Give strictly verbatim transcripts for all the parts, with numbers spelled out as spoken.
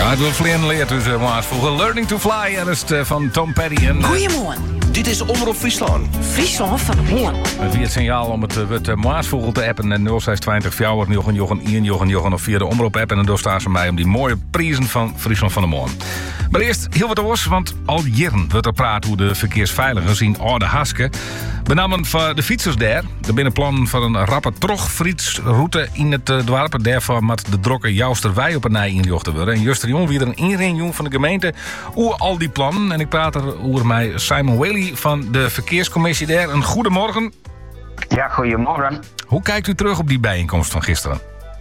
Ja, het wil vliegen leert dus uh, maar vroeger Learning to Fly. Er is het, uh, van Tom Petty. En, uh, Goedemorgen. Dit is Omroep Friesland. Friesland van de Hoorn. Via het signaal om het, uh, het uh, Maasvogel te appen. En nul zes twintig vier Jochen Jochen Ian Jochen Jochen of via de omroep-app. En dan staan ze mij om die mooie prijzen van Friesland van de Moorn. Maar eerst heel wat oors, want al jaren wordt er praat hoe de verkeersveiligers in Oude Haske benamen van de fietsers daar. De binnenplan van een rappe trogfietsroute in het uh, dorp. Daarvoor moet de drokke Jousterwij op een nij injochten worden. En juster jong weer een inring van de gemeente over al die plannen. En ik praat er over mij Simon Whaley van de verkeerscommissie daar. Een goedemorgen. Ja, goedemorgen. Hoe kijkt u terug op die bijeenkomst van gisteren?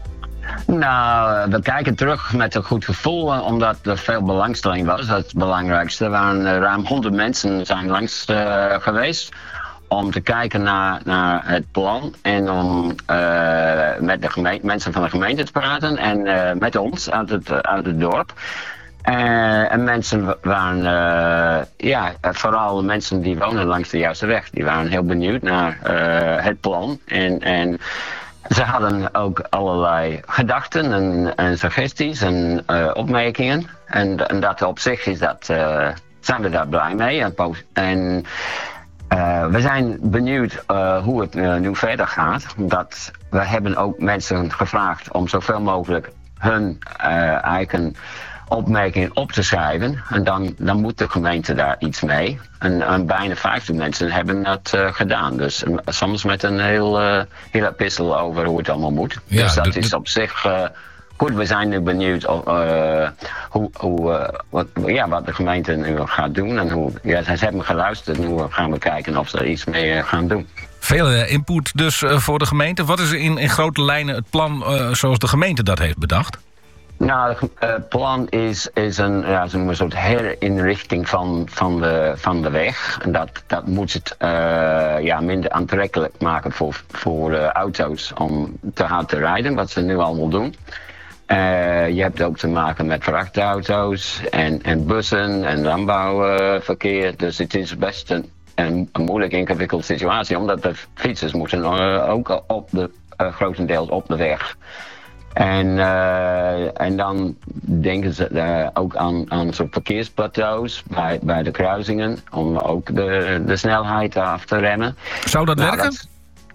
Nou, we kijken terug met een goed gevoel, omdat er veel belangstelling was. Dat is het belangrijkste. Er waren uh, ruim honderd mensen zijn langs uh, geweest om te kijken naar, naar het plan en om uh, met de gemeente, mensen van de gemeente te praten en uh, met ons uit het, uh, uit het dorp. Uh, en mensen waren, uh, ja, vooral mensen die wonen langs de juiste weg. Die waren heel benieuwd naar uh, het plan. En, en ze hadden ook allerlei gedachten en, en suggesties en uh, opmerkingen. En, en dat op zich is dat, uh, zijn we daar blij mee. En, en uh, we zijn benieuwd uh, hoe het uh, nu verder gaat. Dat we hebben ook mensen gevraagd om zoveel mogelijk hun uh, eigen opmerkingen op te schrijven. En dan, dan moet de gemeente daar iets mee. En, en bijna vijftig mensen hebben dat uh, gedaan. Dus um, soms met een heel, uh, hele epistel over hoe het allemaal moet. Ja, dus dat de, de... is op zich uh, goed. We zijn nu benieuwd of, uh, hoe, hoe, uh, wat, ja, wat de gemeente nu gaat doen. En hoe, ja, ze hebben geluisterd. Nu gaan we kijken of ze iets mee uh, gaan doen. Veel uh, input dus uh, voor de gemeente. Wat is in, in grote lijnen het plan uh, zoals de gemeente dat heeft bedacht? Nou, het uh, plan is, is een, ja, een soort herinrichting van, van, de, van de weg. En dat, dat moet het uh, ja, minder aantrekkelijk maken voor, voor uh, auto's om te hard te rijden, wat ze nu allemaal doen. Uh, je hebt ook te maken met vrachtauto's en, en bussen en landbouwverkeer. Uh, dus het is best een, een, een moeilijk ingewikkelde situatie, omdat de fietsers moeten uh, ook op de, uh, grotendeels op de weg. En, uh, en dan denken ze uh, ook aan, aan soort verkeersplateaus bij, bij de kruisingen. Om ook de, de snelheid af te remmen. Zou dat nou, werken? Dat,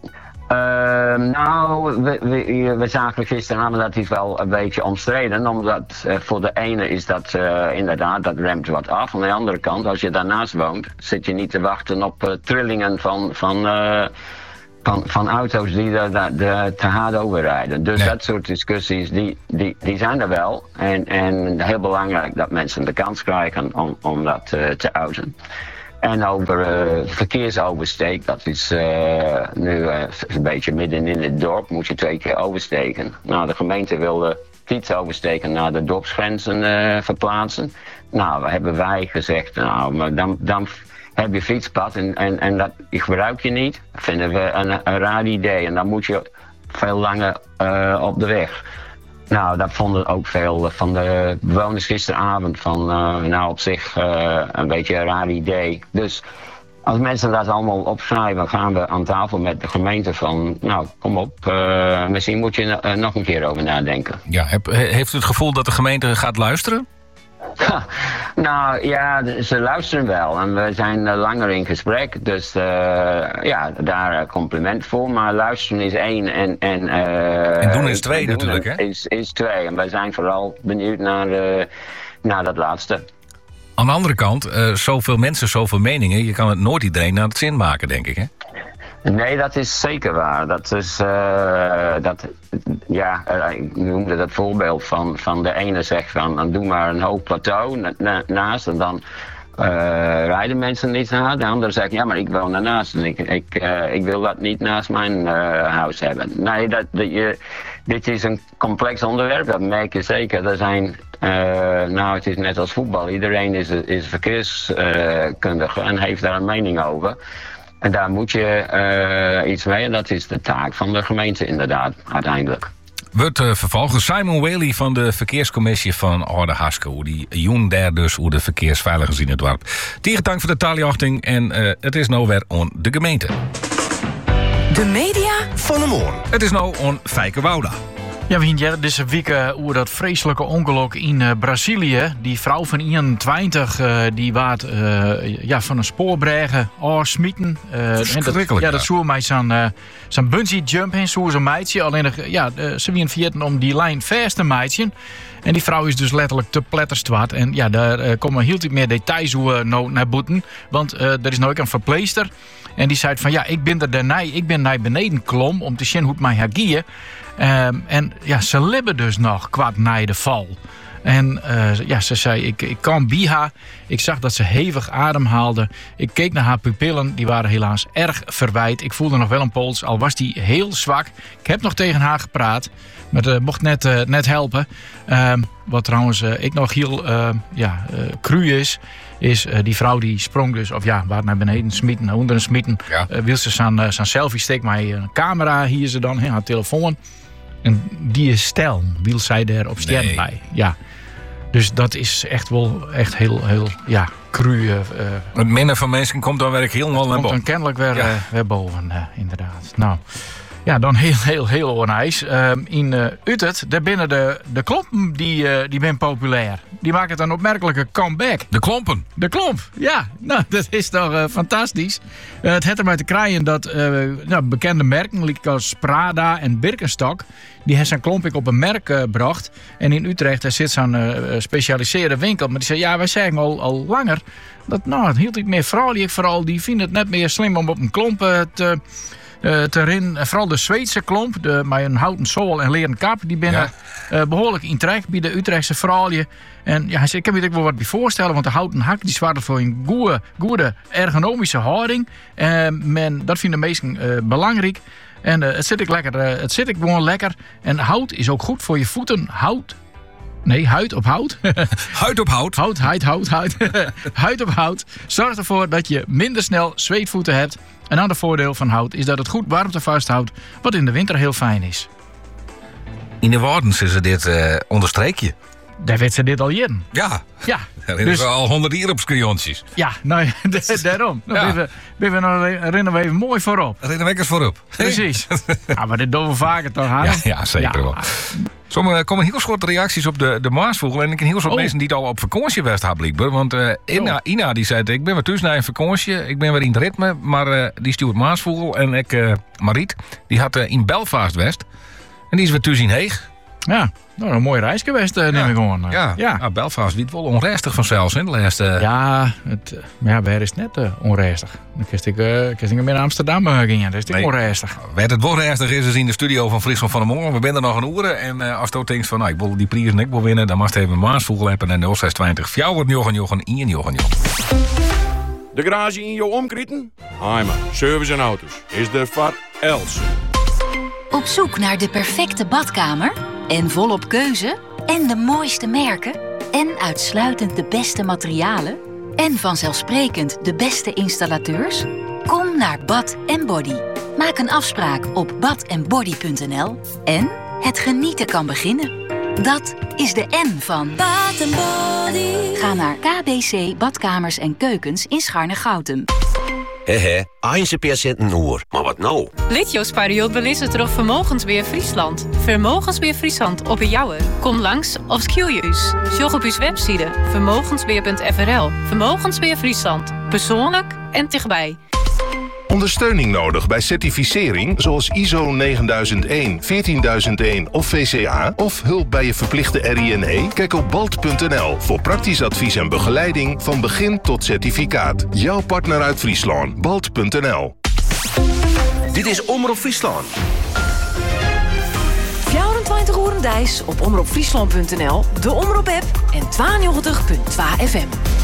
uh, nou, we, we, we zagen gisteravond dat is wel een beetje omstreden. Omdat uh, voor de ene is dat uh, inderdaad, dat remt wat af. Aan de andere kant, als je daarnaast woont, zit je niet te wachten op uh, trillingen van... van uh, Van, van auto's die er de, de, te hard overrijden. Dus nee. Dat soort discussies, die, die, die zijn er wel. En, en heel belangrijk dat mensen de kans krijgen om, om dat uh, te uiten. En over uh, verkeersoversteek, dat is uh, nu uh, een beetje midden in het dorp, moet je twee keer oversteken. Nou, de gemeente wil de fietsoversteken naar de dorpsgrenzen uh, verplaatsen. Nou, hebben wij gezegd, nou, maar dan... dan heb je fietspad en, en, en dat gebruik je niet, vinden we een, een raar idee. En dan moet je veel langer uh, op de weg. Nou, dat vonden ook veel van de bewoners gisteravond van, uh, nou op zich uh, een beetje een raar idee. Dus als mensen dat allemaal opschrijven, gaan we aan tafel met de gemeente van, nou kom op, uh, misschien moet je er uh, nog een keer over nadenken. Ja, heb, heeft u het gevoel dat de gemeente gaat luisteren? Ha, nou ja, ze luisteren wel en we zijn uh, langer in gesprek, dus uh, ja, daar compliment voor. Maar luisteren is één en... En, uh, en doen is twee doen natuurlijk, hè? Is, is twee en wij zijn vooral benieuwd naar, uh, naar dat laatste. Aan de andere kant, uh, zoveel mensen, zoveel meningen, je kan het nooit iedereen naar het zin maken, denk ik, hè? Nee, dat is zeker waar. Dat is, uh, dat, ja, uh, ik noemde dat voorbeeld van, van de ene zegt van, dan doe maar een hoog plateau na, na, naast en dan uh, rijden mensen niet naar. De andere zegt, ja, maar ik woon ernaast en ik, ik, uh, ik wil dat niet naast mijn uh, huis hebben. Nee, dat, dat je, dit is een complex onderwerp, dat merk je zeker. Er zijn, uh, nou, het is net als voetbal, iedereen is, is verkeerskundige uh, en heeft daar een mening over. En daar moet je uh, iets mee en dat is de taak van de gemeente inderdaad, uiteindelijk. Wordt uh, vervolgens Simon Whaley van de verkeerscommissie van Oude Haske. Hoe die joen daar dus hoe de verkeersveiligers in het dorp. Tegen dank voor de taliachting en uh, het is nou weer on de gemeente. De media van de Moorn. Het is nou on Fijke Wouda. Ja, we hebben deze week uh, over dat vreselijke ongeluk in uh, Brazilië. Die vrouw van eenentwintig, uh, die waard uh, ja, van een spoorbregen afsmieten. Uh, Verschrikkelijk. Ja, dat zoer mij zo'n uh, zo'n bungee jump in, zo'n zo'n meidje. Alleen uh, ja, uh, ze waren vergeten om die lijn vast te meidje. En die vrouw is dus letterlijk te pletterstwart. En ja, daar uh, komen heel veel meer details over nou naar boeten. Want uh, er is nou ook een verpleester. En die zei van ja, ik ben er daarna, ik ben naar beneden klom om te zien hoe het mij gaat. Um, en ja, ze libben dus nog kwart na de val. En uh, ja, ze zei, ik, ik kwam bij haar. Ik zag dat ze hevig ademhaalde. Ik keek naar haar pupillen, die waren helaas erg verwijt. Ik voelde nog wel een pols, al was die heel zwak. Ik heb nog tegen haar gepraat, maar het uh, mocht net, uh, net helpen. Um, wat trouwens uh, ik nog heel uh, ja, uh, cru is... is uh, die vrouw die sprong dus, of ja, waar naar beneden smieten, naar onderen smieten. Ja. Uh, wil ze zijn, uh, zijn selfie steekt mij een camera, hier ze dan, haar telefoon. En die is stel, wil zij er op sterren nee. bij. Ja. Dus dat is echt wel echt heel, heel ja, cru. Uh, het minder van mensen komt dan werk helemaal naar boven. Komt dan kennelijk weer, ja. uh, weer boven, uh, inderdaad. Nou, ja, dan heel, heel, heel onijs. Uh, in uh, Utrecht, daar binnen de, de klompen, die, uh, die zijn populair. Die maken het een opmerkelijke comeback. De klompen? De klomp, ja. Nou, dat is toch uh, fantastisch. Uh, het heeft ermee te krijgen dat uh, nou, bekende merken, als Prada en Birkenstock, die hebben zijn klompik op een merk uh, gebracht. En in Utrecht daar zit zo'n uh, specialiseerde winkel. Maar die zei, ja, wij zeggen al, al langer dat, nou, het hield niet meer vrouwelijk. Vooral, die vinden het net meer slim om op een klomp uh, te... Uh, te rin, vooral de Zweedse klomp, de, met een houten zool en leren kap, die binnen ja. uh, behoorlijk in trek bij de Utrechtse vrouwje. En ja, hij zei, ik kan me er wel wat bij voorstellen, want de houten hak die zwaarde voor een goede, goede ergonomische houding. Uh, men, dat vinden de meesten uh, belangrijk. En uh, het zit ik lekker, uh, het zit ik gewoon lekker. En hout is ook goed voor je voeten. Hout. Nee, huid op hout. Huid op hout? Hout, huid, hout, huid. Huid op hout. Zorg ervoor dat je minder snel zweetvoeten hebt. Een ander voordeel van hout is dat het goed warmte vasthoudt, wat in de winter heel fijn is. In de Wardens is er dit uh, onderstreekje. Daar werd ze dit al in. Ja, ja. Er zijn dus, al honderd hier op skiontjes. Ja, nou daarom. Dan ja. ben we nog rennen we even mooi voorop. Rennen we eens voorop. Precies. Ja, maar dit doen we vaker toch, Harm? Ja, ja, zeker ja. wel. Sommige komen heel soort reacties op de, de Maasvogel. En ik ken heel soort oh. mensen die het al op vakantie was hebben blijkbaar. Want uh, Ina, oh. Ina die zei, ik ben weer thuis naar een vakantie. Ik ben weer in het ritme. Maar uh, die stuurt Maasvogel. En ik, uh, Mariet, die had uh, in Belfast West. En die is weer thuis in Heeg. Ja, nou, een mooie reis geweest, uh, neem ja. ik gewoon. Uh. Ja, ja. Nou, Belfast wiet wel onrustig vanzelfs in de laatste... Uh... Ja, het, maar ja, waar is het net uh, onrustig? Dan kist ik, uh, kist ik meer naar Amsterdam uh, gingen, dat is het nee. onrustig. Waar het wel rustig is, is in de studio van Friesland van de Morgen. We zijn er nog een uur. En uh, als je denkt van, nou, ik wil die prijs en ik wil winnen, dan mag je even een Maasvogel hebben en nul zes twintig vier jochen jochen één jochen jochen. De garage in jouw omkrieten? Heimer, service en auto's is er voor Els. Op zoek naar de perfecte badkamer? En volop keuze? En de mooiste merken? En uitsluitend de beste materialen? En vanzelfsprekend de beste installateurs? Kom naar Bad en Body. Maak een afspraak op bad en body punt n l. En het genieten kan beginnen. Dat is de N van Bad and Body. Ga naar K B C Badkamers en Keukens in Scharne-Goutem. Hehe, Einse patiënt een oer. Maar wat nou? Litjouwspariot belist terug Vermogensbeheer Friesland. Vermogensbeheer Friesland op een jouwe. Kom langs of skiel je us. Sjog op uw website vermogensbeheer punt f r l. Vermogensbeheer Friesland. Persoonlijk en dichtbij. Ondersteuning nodig bij certificering zoals I S O negenduizend één, veertienduizend één of V C A? Of hulp bij je verplichte R I N E? Kijk op balt punt n l voor praktisch advies en begeleiding van begin tot certificaat. Jouw partner uit Friesland. balt punt n l. Dit is Omroep Friesland. vierentwintig uur dijs op omroep friesland punt n l, de Omroep-app en tweeënnegentig punt twee F M.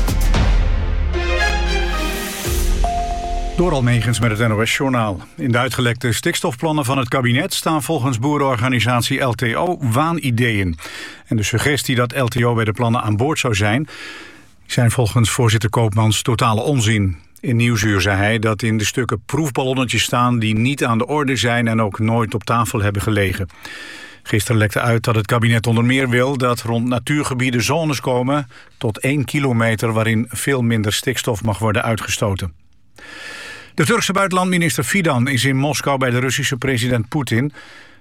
Door Almegens met het N O S-journaal. In de uitgelekte stikstofplannen van het kabinet staan volgens boerenorganisatie L T O waanideeën. En de suggestie dat L T O bij de plannen aan boord zou zijn, zijn volgens voorzitter Koopmans totale onzin. In Nieuwsuur zei hij dat in de stukken proefballonnetjes staan die niet aan de orde zijn en ook nooit op tafel hebben gelegen. Gisteren lekte uit dat het kabinet onder meer wil dat rond natuurgebieden zones komen tot één kilometer waarin veel minder stikstof mag worden uitgestoten. De Turkse buitenlandminister Fidan is in Moskou bij de Russische president Poetin.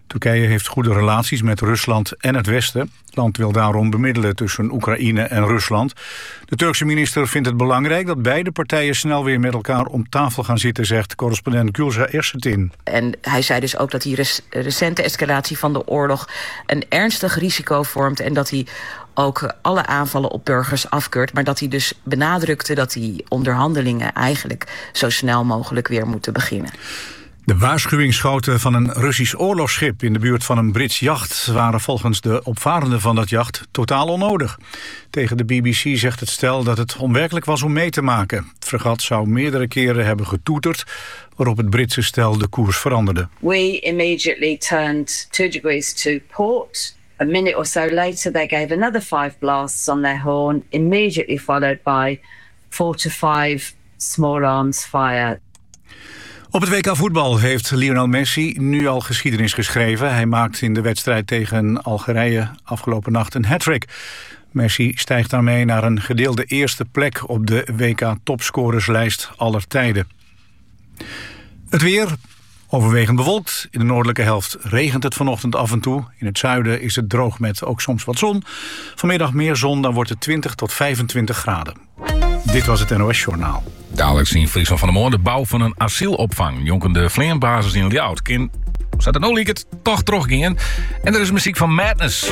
Turkije heeft goede relaties met Rusland en het Westen. Het land wil daarom bemiddelen tussen Oekraïne en Rusland. De Turkse minister vindt het belangrijk dat beide partijen snel weer met elkaar om tafel gaan zitten, zegt correspondent Gülşah Ersetin. En hij zei dus ook dat die res- recente escalatie van de oorlog een ernstig risico vormt en dat hij ook alle aanvallen op burgers afkeurt, maar dat hij dus benadrukte dat die onderhandelingen eigenlijk zo snel mogelijk weer moeten beginnen. De waarschuwingsschoten van een Russisch oorlogsschip in de buurt van een Brits jacht waren volgens de opvarenden van dat jacht totaal onnodig. Tegen de B B C zegt het stel dat het onwerkelijk was om mee te maken. Het fregat zou meerdere keren hebben getoeterd, waarop het Britse stel de koers veranderde. We immediately turned two degrees to port. A minute or so later they gave another five blasts on their horn, immediately followed by four to five small arms fire. Op het W K voetbal heeft Lionel Messi nu al geschiedenis geschreven. Hij maakt in de wedstrijd tegen Algerije afgelopen nacht een hat-trick. Messi stijgt daarmee naar een gedeelde eerste plek op de W K-topscorerslijst aller tijden. Het weer, overwegend bewolkt. In de noordelijke helft regent het vanochtend af en toe. In het zuiden is het droog met ook soms wat zon. Vanmiddag meer zon, dan wordt het twintig tot vijfentwintig graden. Dit was het N O S Journaal. Dadelijk zien Friesland van der Moor de bouw van een asielopvang. Jonkende Vleerbasis in Ljout. Kind, staat het nou liek het toch teruggingen. En er is muziek van Madness.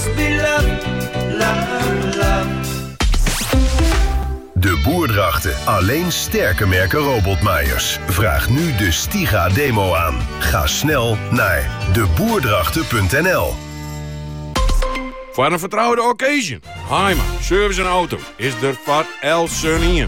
De Boerdrachten. Alleen sterke merken robotmaaiers. Vraag nu de Stiga demo aan. Ga snel naar de boerdrachten punt n l. Voor een vertrouwde occasion. Heima, service en auto. Is er wat Elsen in.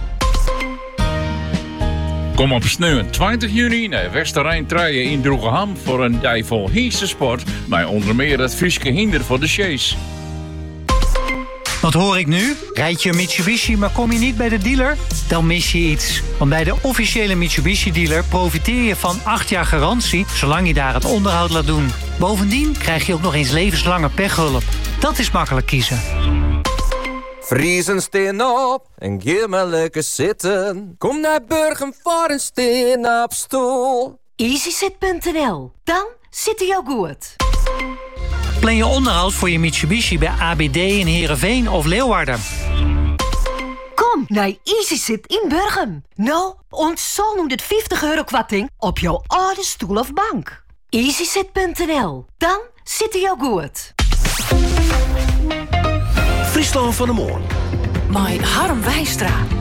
Kom op sneeuw twintig juni naar Westerrijn Truien in Droegeham voor een dag vol heerste sport. Met onder meer het Frieske hinder voor de chase. Wat hoor ik nu? Rijd je een Mitsubishi, maar kom je niet bij de dealer? Dan mis je iets. Want bij de officiële Mitsubishi-dealer profiteer je van acht jaar garantie, zolang je daar het onderhoud laat doen. Bovendien krijg je ook nog eens levenslange pechhulp. Dat is makkelijk kiezen. Vriezen steen op en geef maar lekker zitten. Kom naar Burgum voor een steen op stoel. easysit punt n l. Dan zit hij ook goed. Plan je onderhoud voor je Mitsubishi bij A B D in Heerenveen of Leeuwarden. Kom naar easysit in Burgum. Nou, ontzol honderdvijftig euro kwarting op jouw oude stoel of bank. easysit punt n l. Dan zit hij ook goed. Friesland van der Moor. My Harm Wijstra.